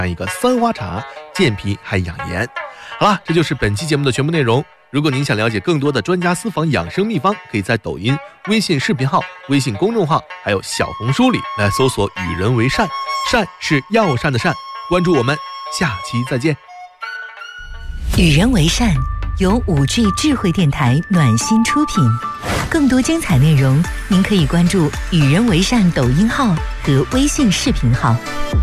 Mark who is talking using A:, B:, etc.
A: 一个三花茶，健脾还养颜。好了，这就是本期节目的全部内容。如果您想了解更多的专家私房养生秘方，可以在抖音、微信视频号、微信公众号还有小红书里来搜索“与人为善”，善是药膳的善。关注我们，下期再见。
B: 与人为善由5G 智慧电台暖心出品，更多精彩内容您可以关注“与人为善”抖音号和微信视频号。